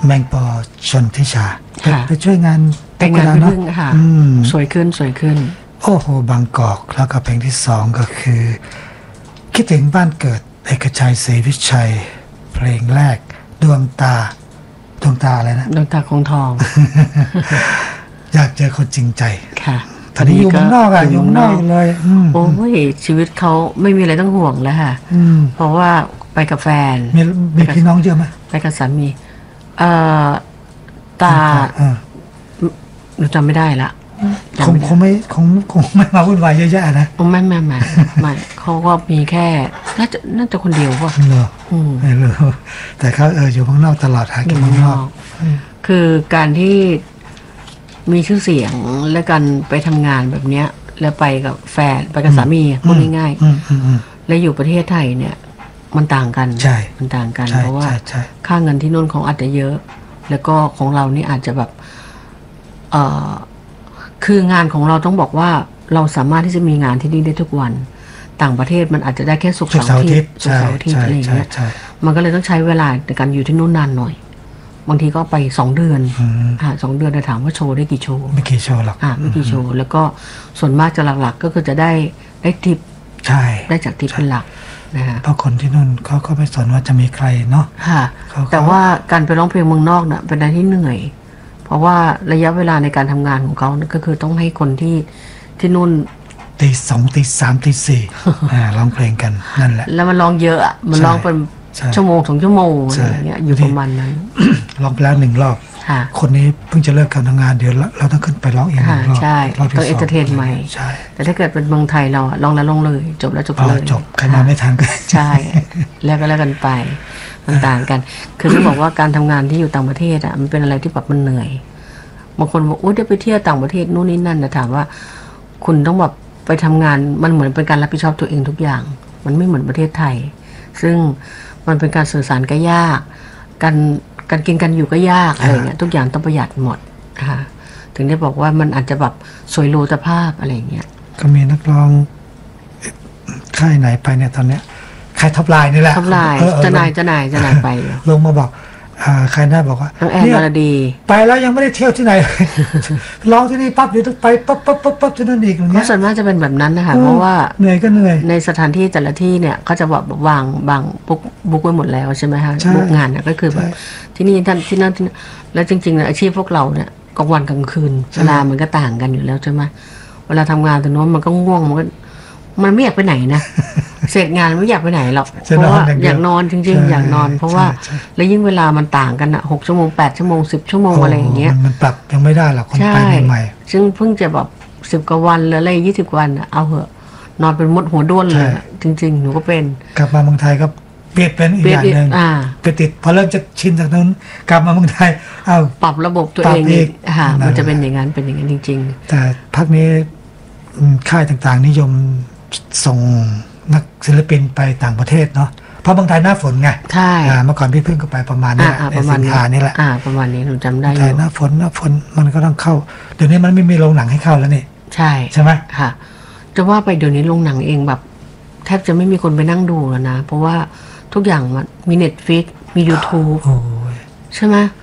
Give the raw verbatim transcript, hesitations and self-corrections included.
แมงปอชนทิชาไปช่วยงานแต่งงานไปพึ่งค่ะสวยขึ้นสวยขึ้นโอ้โหบางกอกแล้วก็เพลงที่สองก็คือคิดถึงบ้านเกิดเอกชัยศรีวิชัยเพลงแรกดวงตาดวงตาอะไรนะดวงตาคงทองอยากเจอคนจริงใจค่ะตอนนี้อยู่เมืองนอกอะอยู่เมืองนอกเลยโอ้ยชีวิตเขาไม่มีอะไรต้องห่วงแล้วค่ะเพราะว่าไปกับแฟนมีมีพี่น้องเยอะไหมไปกับสามีเอ่อตาหนูจำไม่ได้ละคงคงไม่คงคงไม่มาวุ่นวายเยอะแยะนะไม่ไม่ไม่ไม่เขาก็มีแค่น่าจะน่าจะคนเดียวป่ะเหรอไม่รู้แต่เขาเอออยู่ข้างนอกตลอดหากินข้างนอกคือการที่มีชื่อเสียงและการไปทำงานแบบเนี้ยแล้วไปกับแฟนไปกับสามีพูดง่ายๆและอยู่ประเทศไทยเนี่ยมันต่างกันใช่มันต่างกันเพราะว่าค่าเงินที่นู่นของอาจจะเยอะแล้วก็ของเรานี่อาจจะแบบเอ่อคืองานของเราต้องบอกว่าเราสามารถที่จะมีงานที่นี่ได้ทุกวันต่างประเทศมันอาจจะได้แค่ศุกร์เสาร์อาทิตย์ศุกร์เสาร์อาทิตย์อะไรอย่างเงี้ยมันก็เลยต้องใช้เวลาในการอยู่ที่นู่นนานหน่อยบางทีก็ไปสองเดือนอ่าสองเดือนจะถามว่าโชว์ได้กี่โชว์ไม่กี่โชว์หรอกอ่าไม่กี่โชว์แล้วก็ส่วนมากจะหลักๆก็คือจะได้ได้ทิปใช่ได้จากทิปเป็นหลักนะฮะเพราะคนที่นู่นเขาก็ไม่สนว่าจะมีใครเนาะค่ะแต่ว่าการไปร้องเพลงเมืองนอกเนี่ยเป็นอะไรที่เหนื่อยเพราะว่าระยะเวลาในการทำงานของเขาก็คือต้องให้คนที่ที่นู่นตีสองตีสามตีสี่ร้องเพลงกันนั่นแหละแล้วมันร้องเยอะมันร้องเป็นชั่วโมงสองชั่วโมงอะไรอย่างเงี้ยอยู่ประมาณนั้นร้องไปแล้วหนึ่งรอบคนนี้เพิ่งจะเลิกการทำงานเดี๋ยวเราต้องขึ้นไปร้องอีกหนึ่งรอบใช่ต้องเอนเตอร์เทนใหม่แต่ถ้าเกิดเป็นเมืองไทยเราร้องแล้วร้องเลยจบแล้วจบเลยจบใครมาไม่ทันก็ใช่แล้วก็แล้วกันไปมันต่างกันคือต้องบอกว่าการทำงานที่อยู่ต่างประเทศอ่ะมันเป็นอะไรที่แบบมันเหนื่อยบางคนบอกอุ้ยได้ไปเที่ยวต่างประเทศนู่นนี่นั่นนะถามว่าคุณต้องแบบไปทำงานมันเหมือนเป็นการรับผิดชอบตัวเองทุกอย่างมันไม่เหมือนประเทศไทยซึ่งมันเป็นการสื่อสารก็ยากการการกินกันอยู่ก็ยากอะไรเงี้ยทุกอย่างต้องประหยัดหมดค่ะถึงได้บอกว่ามันอาจจะแบบสวยโลตภาพอะไรเงี้ยก็มีนักร้องค่ายไหนไปเนี่ยตอนเนี้ยค่ายท็อปไลน์นี่แหละท็อปไลน์จะนายจะนายจะนายไปลงมาบอกใครน่าบอกว่าน้องแอนวรดีไปแล้วยังไม่ได้เที่ยวที่ไหนร้องที่นี่ปั๊บเดี๋ยวต้องไปปั๊บปั๊บปั๊บปั๊บที่นั่นอีกอย่างเงี้ยส่วนมากจะเป็นแบบนั้นนะคะเพราะว่าเหนื่อยก็เหนื่อยในสถานที่แต่ละที่เนี่ยเขาจะบอกวางบางบุ๊กบุ๊กไว้หมดแล้วใช่ไหมคะบุ๊กงานเนี่ยก็คือแบบที่นี่ท่านที่นั่นแล้วจริงๆอาชีพพวกเราเนี่ยกลางวันกลางคืนเวลามันก็ต่างกันอยู่แล้วใช่ไหมเวลาทำงานตรงนู้นมันก็ง่วงมันก็มันไม่อยากไปไหนนะเสร็จงานไม่อยากไปไหนหรอกเพราะว่าอยากนอนจริงๆอยากนอนเพราะว่าแล้วยิ่งเวลามันต่างกันอะหกชั่วโมงแปดชั่วโมงสิบชั่วโมงอะไรอย่างเงี้ยมันปรับยังไม่ได้หรอกคนไปใหม่ซึ่งเพิ่งจะแบบสิบกว่าวันหรืออะไรยี่สิบวันเอาเหอะนอนเป็นมดหัวด้วนเลยจริงๆหนูก็เป็นกลับมาเมืองไทยก็เปลี่ยนเป็นอีกอย่างหนึ่งไปติดพอเริ่มจะชินจากนั้นกลับมาเมืองไทยเอาปรับระบบตัวเองอีกค่ะมันจะเป็นอย่างนั้นเป็นอย่างนั้นจริงๆแต่พักนี้ค่ายต่างๆนิยมส่งนักศิลปินไปต่างประเทศเนาะเพราะบางไทยหน้าฝนไงใช่เมื่อก่อนพี่เพิ่งก็ไปประมาณนี้ในสิงหานี่แหละประมาณนี้หนูจำได้แต่หน้าฝนหน้าฝนมันก็ต้องเข้าเดี๋ยวนี้มันไม่มีโรงหนังให้เข้าแล้วนี่ใช่ใช่ไหมค่ะจะว่าไปเดี๋ยวนี้โรงหนังเองแบบแทบจะไม่มีคนไปนั่งดูแล้วนะเพราะว่าทุกอย่างมันมี Netflix มี YouTube ใช่ไหม